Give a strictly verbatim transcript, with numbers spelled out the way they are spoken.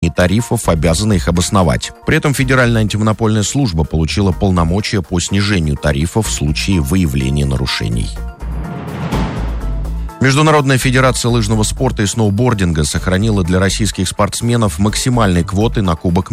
снижении тарифов обязаны их обосновать. При этом Федеральная антимонопольная служба получила полномочия по снижению тарифов в случае выявления нарушений. Международная федерация лыжного спорта и сноубординга сохранила для российских спортсменов максимальные квоты на Кубок